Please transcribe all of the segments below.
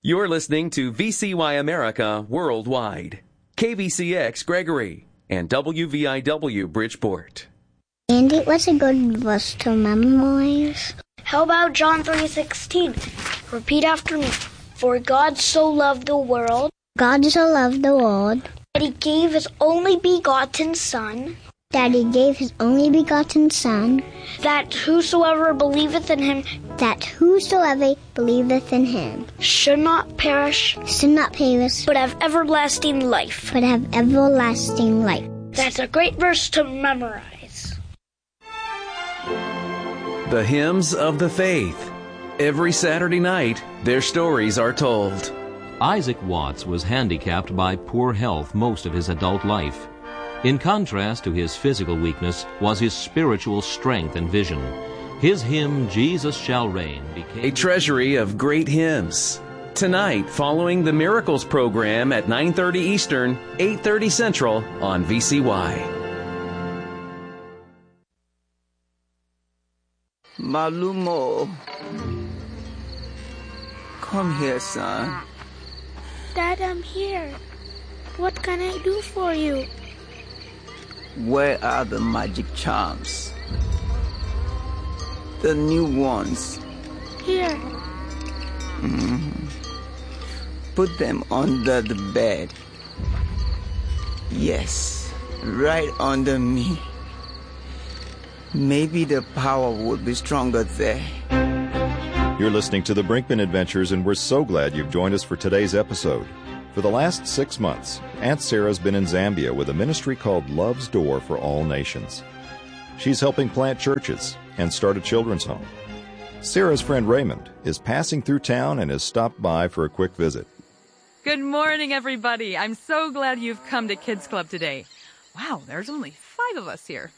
You're listening to VCY America Worldwide, KVCX Gregory, and WVIW Bridgeport. Andy, what's a good verse to memorize? How about John 3:16? Repeat after me. For God so loved the world. God so loved the world. That he gave his only begotten Son. That he gave his only begotten Son. That whosoever believeth in him. That whosoever believeth in him. Should not perish. Should not perish. But have everlasting life. But have everlasting life. That's a great verse to memorize. The Hymns of the Faith. Every Saturday night, their stories are told. Isaac Watts was handicapped by poor health most of his adult life. In contrast to his physical weakness was his spiritual strength and vision. His hymn, Jesus Shall Reign, became a treasury of great hymns. Tonight, following the Miracles program at 9:30 Eastern, 8:30 Central on VCY. Malumo. Come here, son. Dad, I'm here. What can I do for you? Where are the magic charms? The new ones. Here. Put them under the bed. Yes, right under me. Maybe the power would be stronger there. You're listening to the Brinkman Adventures, and we're so glad you've joined us for today's episode. For the last 6 months, Aunt Sarah's been in Zambia with a ministry called Love's Door for All Nations. She's helping plant churches and start a children's home. Sarah's friend Raymond is passing through town and has stopped by for a quick visit. Good morning, everybody. I'm so glad you've come to Kids Club today. Wow, there's only 5 of us here.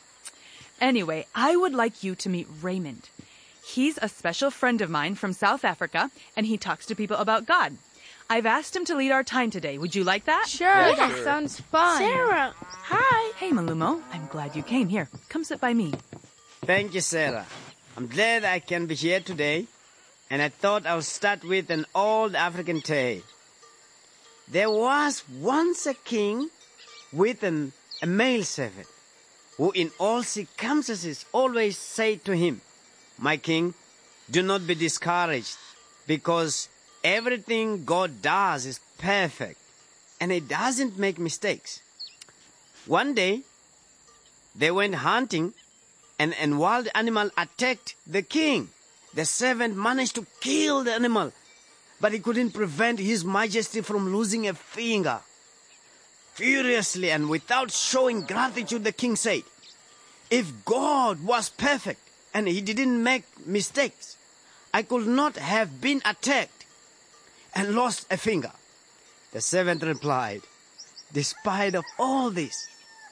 Anyway, I would like you to meet Raymond. He's a special friend of mine from South Africa, and he talks to people about God. I've asked him to lead our time today. Would you like that? Sure, that sounds fun. Sarah, hi. Hey, Malumo. I'm glad you came. Here, come sit by me. Thank you, Sarah. I'm glad I can be here today, and I thought I'll start with an old African tale. There was once a king with a male servant, who in all circumstances always said to him, My king, do not be discouraged, because everything God does is perfect, and He doesn't make mistakes. One day, they went hunting, and a wild animal attacked the king. The servant managed to kill the animal, but he couldn't prevent His Majesty from losing a finger. Furiously and without showing gratitude, the king said, If God was perfect and He didn't make mistakes, I could not have been attacked and lost a finger. The servant replied, Despite of all this,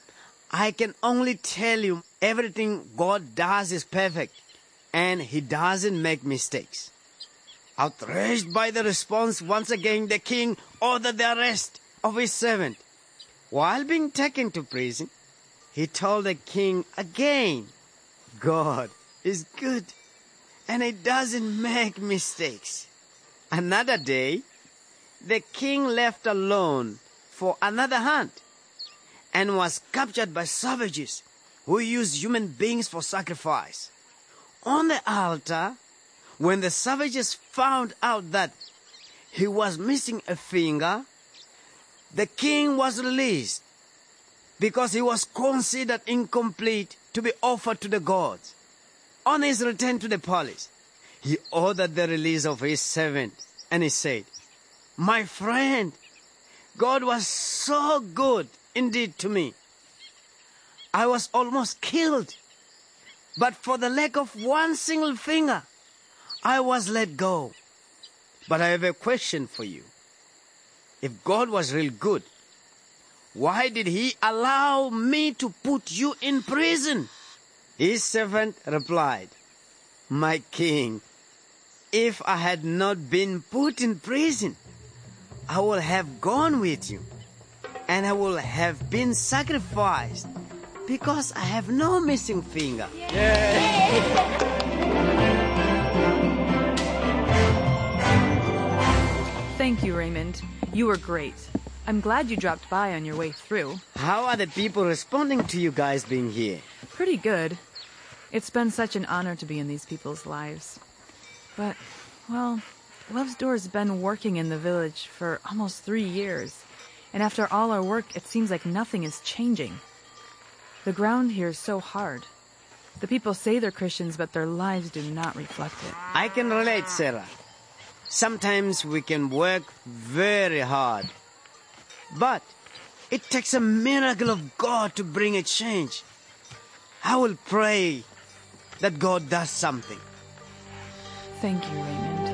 I can only tell you everything God does is perfect and He doesn't make mistakes. Outraged by the response, once again the king ordered the arrest of his servant. While being taken to prison, he told the king again, God is good and He doesn't make mistakes. Another day, the king left alone for another hunt and was captured by savages who used human beings for sacrifice. On the altar, when the savages found out that he was missing a finger, the king was released because he was considered incomplete to be offered to the gods. On his return to the palace, he ordered the release of his servant, and he said, My friend, God was so good indeed to me. I was almost killed, but for the lack of one single finger, I was let go. But I have a question for you. If God was real good, why did He allow me to put you in prison? His servant replied, My king, if I had not been put in prison, I would have gone with you, and I would have been sacrificed, because I have no missing finger. Thank you, Raymond. You were great. I'm glad you dropped by on your way through. How are the people responding to you guys being here? Pretty good. It's been such an honor to be in these people's lives. But, well, Love's Door's been working in the village for almost 3 years. And after all our work, it seems like nothing is changing. The ground here is so hard. The people say they're Christians, but their lives do not reflect it. I can relate, Sarah. Sometimes we can work very hard. But it takes a miracle of God to bring a change. I will pray that God does something. Thank you, Raymond.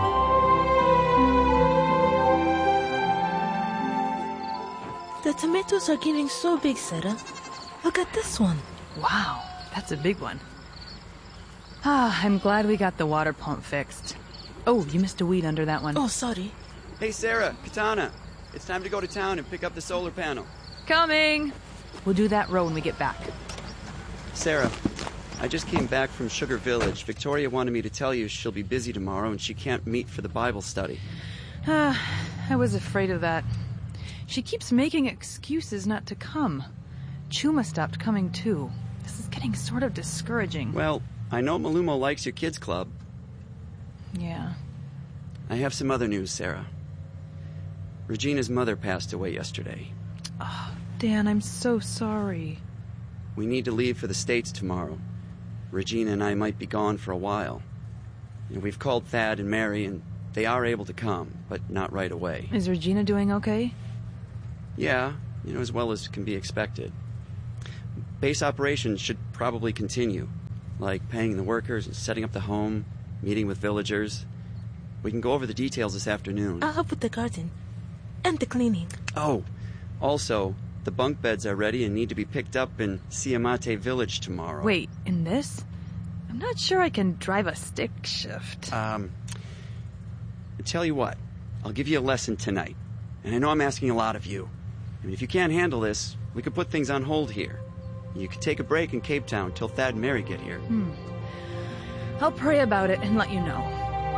The tomatoes are getting so big, Sarah. Look at this one. Wow, that's a big one. I'm glad we got the water pump fixed. Oh, you missed a weed under that one. Oh, sorry. Hey, Sarah, Katana. It's time to go to town and pick up the solar panel. Coming! We'll do that row when we get back. Sarah, I just came back from Sugar Village. Victoria wanted me to tell you she'll be busy tomorrow and she can't meet for the Bible study. I was afraid of that. She keeps making excuses not to come. Chuma stopped coming too. This is getting sort of discouraging. Well, I know Malumo likes your kids' club. Yeah. I have some other news, Sarah. Regina's mother passed away yesterday. Oh, Dan, I'm so sorry. We need to leave for the States tomorrow. Regina and I might be gone for a while. We've called Thad and Mary, and they are able to come, but not right away. Is Regina doing okay? Yeah, as well as can be expected. Base operations should probably continue, like paying the workers and setting up the home, meeting with villagers. We can go over the details this afternoon. I'll help with the garden. And the cleaning. Oh, also, the bunk beds are ready and need to be picked up in Siamate Village tomorrow. Wait, in this? I'm not sure I can drive a stick shift. I tell you what, I'll give you a lesson tonight. And I know I'm asking a lot of you. If you can't handle this, we could put things on hold here. You could take a break in Cape Town till Thad and Mary get here. I'll pray about it and let you know.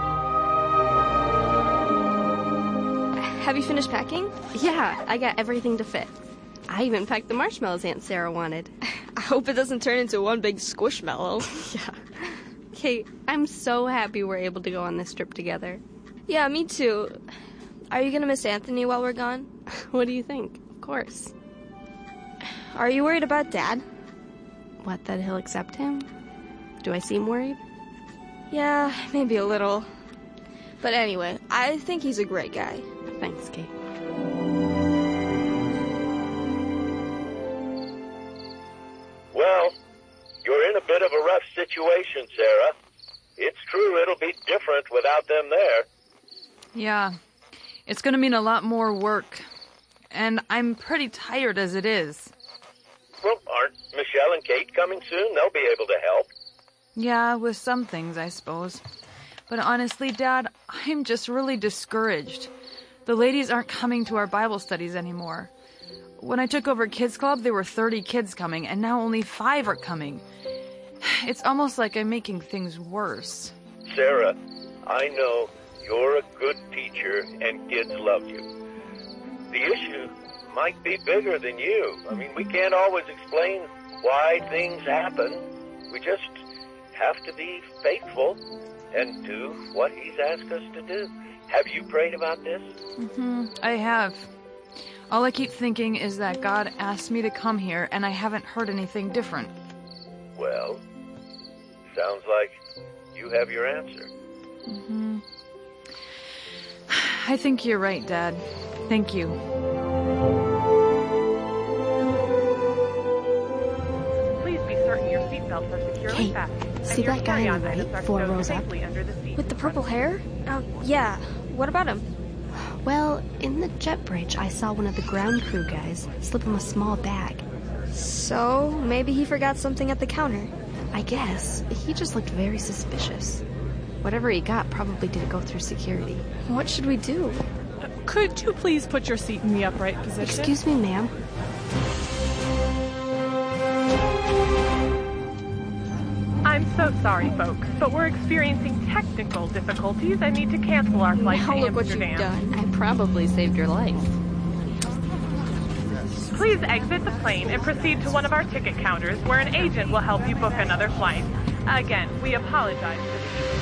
Have you finished packing? Yeah, I got everything to fit. I even packed the marshmallows Aunt Sarah wanted. I hope it doesn't turn into one big squishmallow. Yeah. Kate, I'm so happy we're able to go on this trip together. Yeah, me too. Are you going to miss Anthony while we're gone? What do you think? Of course. Are you worried about Dad? What, that he'll accept him? Do I seem worried? Yeah, maybe a little. But anyway, I think he's a great guy. Thanks, Kate. Well, you're in a bit of a rough situation, Sarah. It's true it'll be different without them there. Yeah, it's going to mean a lot more work. And I'm pretty tired as it is. Well, aren't Michelle and Kate coming soon? They'll be able to help. Yeah, with some things, I suppose. But honestly, Dad, I'm just really discouraged. The ladies aren't coming to our Bible studies anymore. When I took over Kids Club, there were 30 kids coming, and now only 5 are coming. It's almost like I'm making things worse. Sarah, I know you're a good teacher and kids love you. The issue might be bigger than you. We can't always explain why things happen. We just have to be faithful and do what he's asked us to do. Have you prayed about this? I have. All I keep thinking is that God asked me to come here, and I haven't heard anything different. Well, sounds like you have your answer. I think you're right, Dad. Thank you. Please be certain your seatbelts are securely fastened. See that guy on the right, 4 rows up? With the purple hair? Yeah. What about him? Well, in the jet bridge, I saw one of the ground crew guys slip him a small bag. So, maybe he forgot something at the counter. I guess. He just looked very suspicious. Whatever he got probably didn't go through security. What should we do? Could you please put your seat in the upright position? Excuse me, ma'am. I'm so sorry, folks, but we're experiencing technical difficulties and need to cancel our flight to Look what you've Amsterdam. done. I probably saved your life. Please exit the plane and proceed to one of our ticket counters where an agent will help you book another flight. Again, we apologize for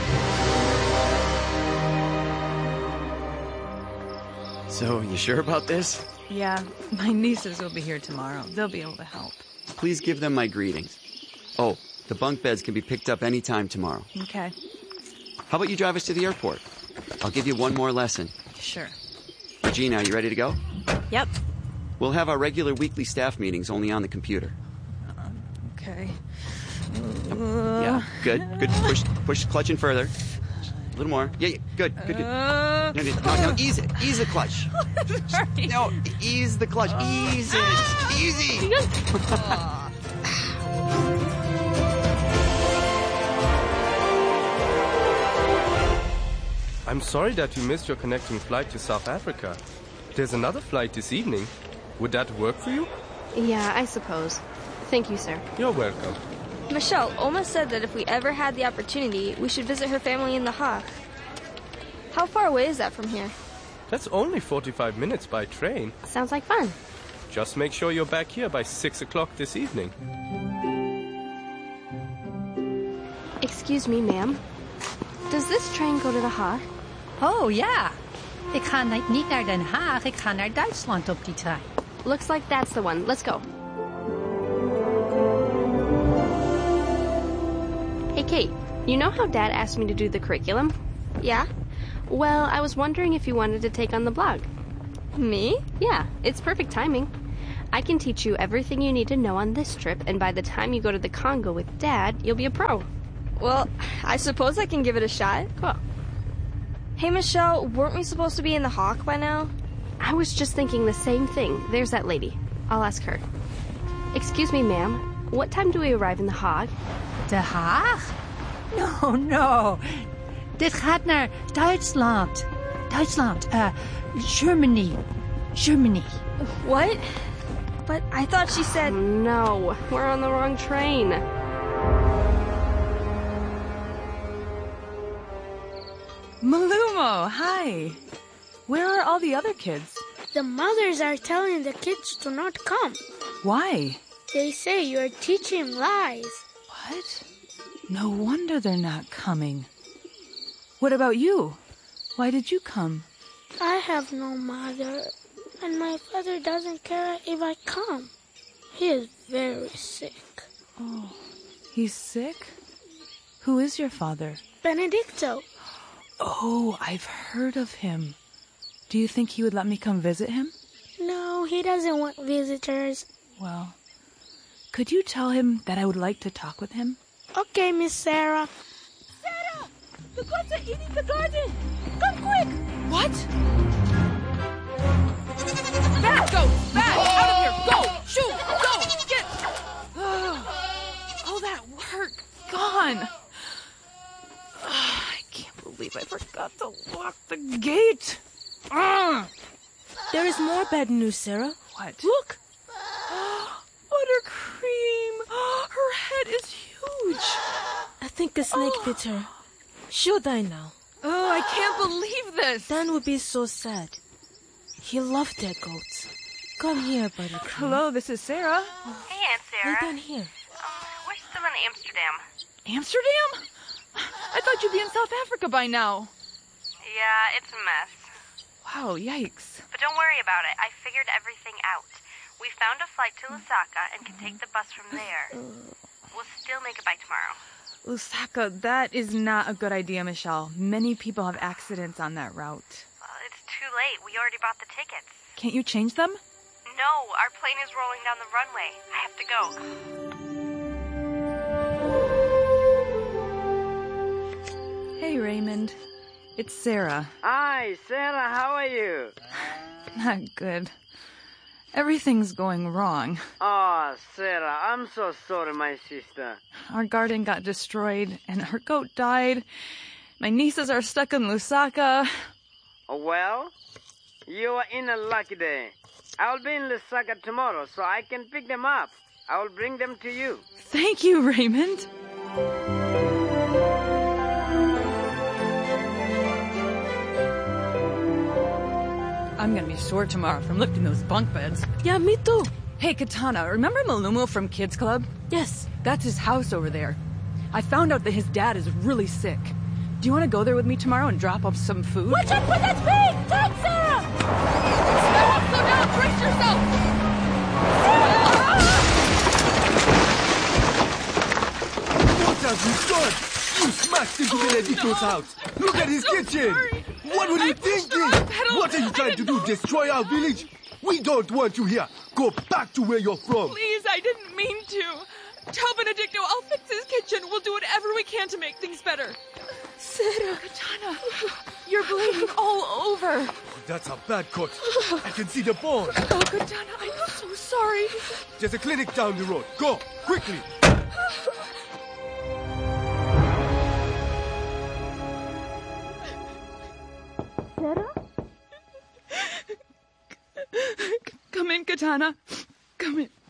the... So, you sure about this? Yeah, my nieces will be here tomorrow. They'll be able to help. Please give them my greetings. Oh, the bunk beds can be picked up anytime tomorrow. Okay. How about you drive us to the airport? I'll give you one more lesson. Sure. Regina, are you ready to go? Yep. We'll have our regular weekly staff meetings only on the computer. Okay. Yeah, good. Push the clutch in further. A little more. Yeah, good. No, ease it. Ease the clutch. No, ease the clutch. Ease it. Easy. I'm sorry that you missed your connecting flight to South Africa. There's another flight this evening. Would that work for you? Yeah, I suppose. Thank you, sir. You're welcome. Michelle, Oma said that if we ever had the opportunity, we should visit her family in The Hague. How far away is that from here? That's only 45 minutes by train. Sounds like fun. Just make sure you're back here by 6 o'clock this evening. Excuse me, ma'am. Does this train go to The Hague? Oh, ja. Ik ga niet naar Den Haag, ik ga naar Duitsland op die trein. Looks like that's the one. Let's go. Hey, Kate, you know how Dad asked me to do the curriculum? Yeah? Well, I was wondering if you wanted to take on the blog. Me? Yeah, it's perfect timing. I can teach you everything you need to know on this trip, and by the time you go to the Congo with Dad, you'll be a pro. Well, I suppose I can give it a shot. Cool. Hey, Michelle, weren't we supposed to be in The Hague by now? I was just thinking the same thing. There's that lady. I'll ask her. Excuse me, ma'am. What time do we arrive in The Hague? De Haag? No. Dit gaat naar Duitsland. Germany. What? But I thought she said... No, we're on the wrong train. Malumo, hi. Where are all the other kids? The mothers are telling the kids to not come. Why? They say you're teaching lies. What? No wonder they're not coming. What about you? Why did you come? I have no mother, and my father doesn't care if I come. He is very sick. Oh, he's sick? Who is your father? Benedicto. Oh, I've heard of him. Do you think he would let me come visit him? No, he doesn't want visitors. Well, could you tell him that I would like to talk with him? Okay, Miss Sarah. Sarah! The goats are eating the garden! Come quick! What? Back, go! Back! Out of here! Go! Shoot! Go! Get! All that work gone. I can't believe I forgot to lock the gate. There is more bad news, Sarah. What? Look! Buttercream! Her head is huge. I think a snake bit her. She'll die now. Oh, I can't believe this. Dan would be so sad. He loved their goats. Come here, Buttercream. Hello, this is Sarah. Hey, Aunt Sarah. Lay down here. We're still in Amsterdam. Amsterdam? I thought you'd be in South Africa by now. Yeah, it's a mess. Wow, yikes. But don't worry about it. I figured everything out. We found a flight to Lusaka and can take the bus from there. We'll still make it by tomorrow. Lusaka, that is not a good idea, Michelle. Many people have accidents on that route. Well, it's too late. We already bought the tickets. Can't you change them? No, our plane is rolling down the runway. I have to go. Hey, Raymond. It's Sarah. Hi, Sarah. How are you? Not good. Everything's going wrong. Oh, Sarah, I'm so sorry, my sister. Our garden got destroyed, and our goat died. My nieces are stuck in Lusaka. Well, you are in a lucky day. I'll be in Lusaka tomorrow, so I can pick them up. I will bring them to you. Thank you, Raymond. I'm gonna be sore tomorrow from lifting those bunk beds. Yeah, me too. Hey, Katana, remember Malumo from Kids Club? Yes. That's his house over there. I found out that his dad is really sick. Do you want to go there with me tomorrow and drop off some food? Watch out for that thing! Turn, Sarah! Slow down! Brace yourself! What have you done? You smashed into Benedicto's house. Look at his kitchen. What were you thinking? What are you trying to do? Destroy our village? We don't want you here. Go back to where you're from. Please, I didn't mean to. Tell Benedicto I'll fix his kitchen. We'll do whatever we can to make things better. Sarah. Katana, you're bleeding all over. That's a bad cut. I can see the bone. Oh, Katana, I'm so sorry. There's a clinic down the road. Go, quickly. Sarah? Come in, Katana. Come in.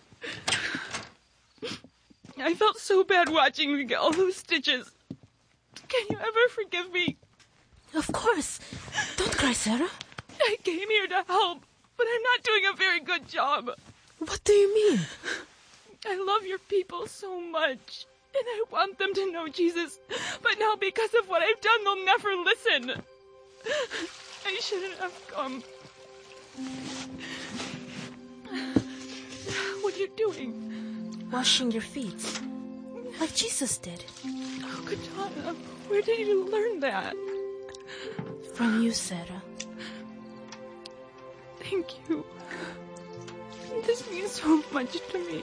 I felt so bad watching you get all those stitches. Can you ever forgive me? Of course. Don't cry, Sarah. I came here to help, but I'm not doing a very good job. What do you mean? I love your people so much, and I want them to know Jesus. But now because of what I've done, they'll never listen. I shouldn't have come. What are you doing? Washing your feet. Like Jesus did. Oh, Katana, where did you learn that? From you, Sarah. Thank you. This means so much to me.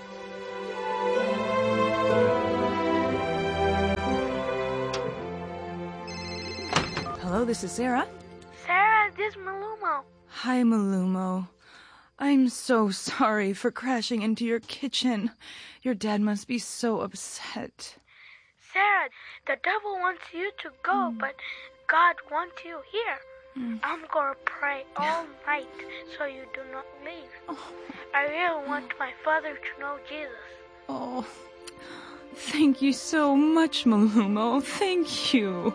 Hello, this is Sarah. Sarah, this is Malumo. Hi, Malumo. I'm so sorry for crashing into your kitchen. Your dad must be so upset. Sarah, the devil wants you to go, but God wants you here. I'm going to pray all night so you do not leave. I really want my father to know Jesus. Oh, thank you so much, Malumo. Thank you.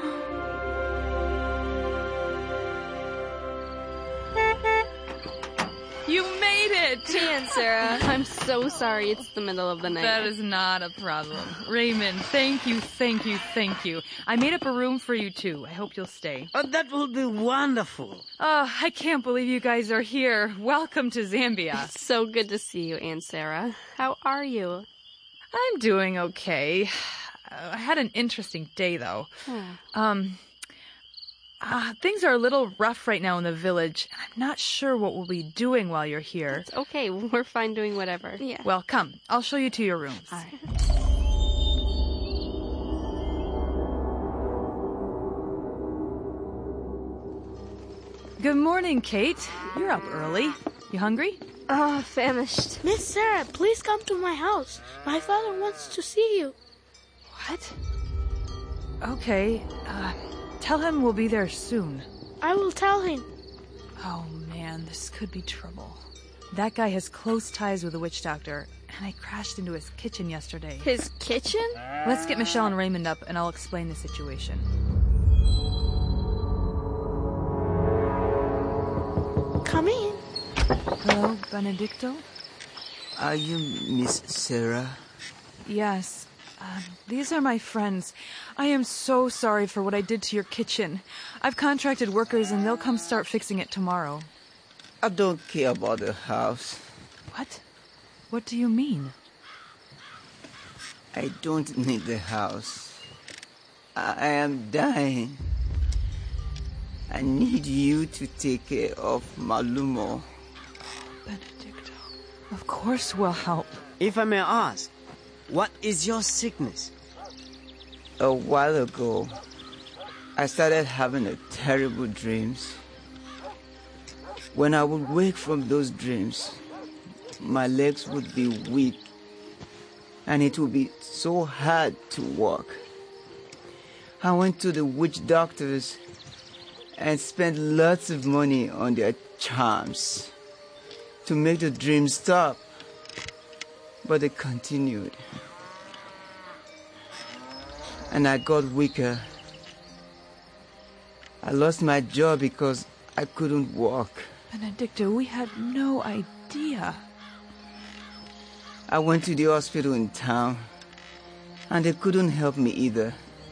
You made it! Dan, Sarah. I'm so sorry it's the middle of the night. That is not a problem. Raymond, thank you, thank you, thank you. I made up a room for you, too. I hope you'll stay. Oh, that will be wonderful. Oh, I can't believe you guys are here. Welcome to Zambia. It's so good to see you, Aunt Sarah. How are you? I'm doing okay. I had an interesting day, though. Things are a little rough right now in the village, and I'm not sure what we'll be doing while you're here. It's okay. We're fine doing whatever. Yeah. Well, come. I'll show you to your rooms. All right. Good morning, Kate. You're up early. You hungry? Oh, famished. Miss Sarah, please come to my house. My father wants to see you. What? Okay. Tell him we'll be there soon. I will tell him. Oh, man, this could be trouble. That guy has close ties with the witch doctor, and I crashed into his kitchen yesterday. His kitchen? Let's get Michelle and Raymond up, and I'll explain the situation. Come in. Hello, Benedicto? Are you Miss Sarah? Yes. These are my friends. I am so sorry for what I did to your kitchen. I've contracted workers, and they'll come start fixing it tomorrow. I don't care about the house. What? What do you mean? I don't need the house. I am dying. I need you to take care of Malumo. Benedicto. Of course we'll help. If I may ask, what is your sickness? A while ago, I started having terrible dreams. When I would wake from those dreams, my legs would be weak, and it would be so hard to walk. I went to the witch doctors and spent lots of money on their charms to make the dreams stop, but they continued. And I got weaker. I lost my job because I couldn't walk. Benedicto, we had no idea. I went to the hospital in town, and they couldn't help me either.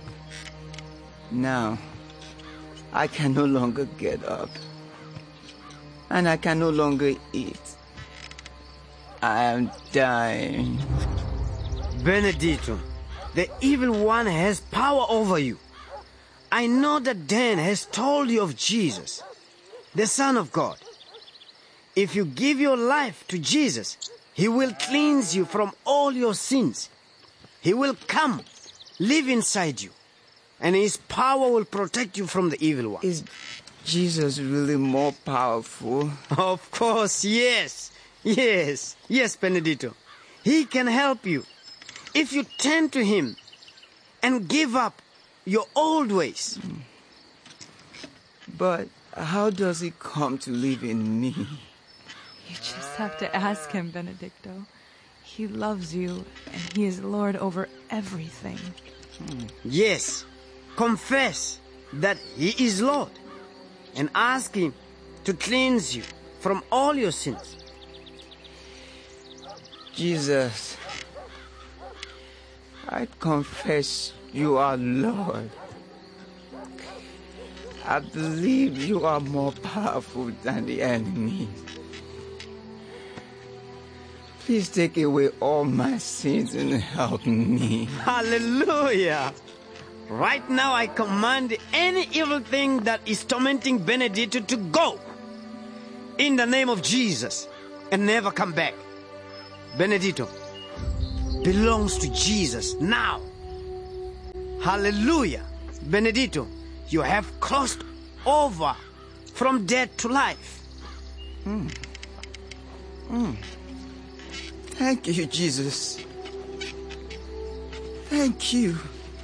Now, I can no longer get up, and I can no longer eat. I am dying. Benedito, the evil one has power over you. I know that Dan has told you of Jesus, the Son of God. If you give your life to Jesus, He will cleanse you from all your sins. He will come, live inside you, and His power will protect you from the evil one. Is Jesus really more powerful? Of course, yes. Yes, Benedito. He can help you if you turn to Him and give up your old ways. But how does He come to live in me? You just have to ask Him, Benedicto. He loves you, and He is Lord over everything. Yes, confess that He is Lord, and ask Him to cleanse you from all your sins. Jesus, I confess you are Lord. I believe you are more powerful than the enemy. Please take away all my sins and help me. Hallelujah! Right now I command any evil thing that is tormenting Benedito to go in the name of Jesus and never come back. Benedito belongs to Jesus now. Hallelujah! Benedito, you have crossed over from death to life. Thank you, Jesus. Thank you.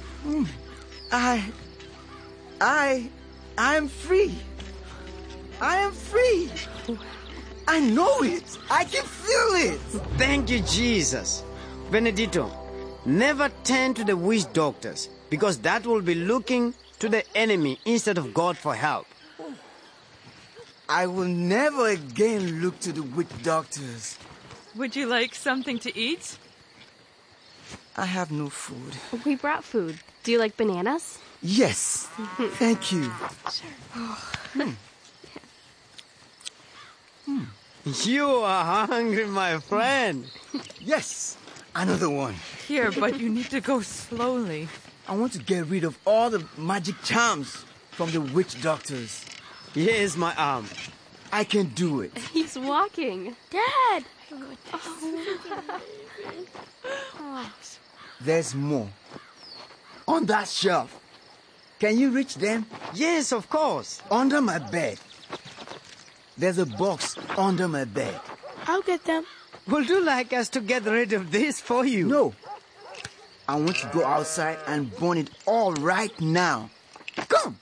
I'm free. I am free. I know it. I can feel it. Thank you, Jesus. Benedito, never turn to the witch doctors, because that will be looking to the enemy instead of God for help. I will never again look to the witch doctors. Would you like something to eat? I have no food. We brought food. Do you like bananas? Yes. Thank you. Sure. You are hungry, my friend. Yes. Another one. Here, but you need to go slowly. I want to get rid of all the magic charms from the witch doctors. Here's my arm. I can do it. He's walking. Dad! There's more. On that shelf. Can you reach them? Yes, of course. Under my bed. There's a box under my bed. I'll get them. Would you like us to get rid of this for you? No. I want to go outside and burn it all right now. Come!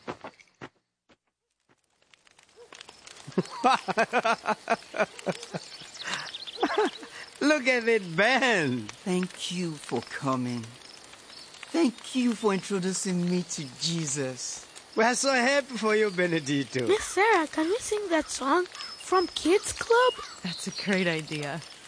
Look at it, Ben. Thank you for coming. Thank you for introducing me to Jesus. We're so happy for you, Benedito. Miss Sarah, can we sing that song from Kids Club? That's a great idea.